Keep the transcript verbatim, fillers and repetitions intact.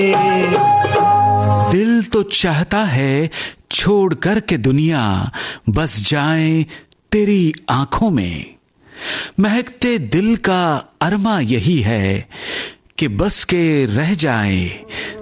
दिल तो चाहता है छोड़ कर के दुनिया बस जाए तेरी आंखों में। महकते दिल का अरमा यही है कि बस के रह जाए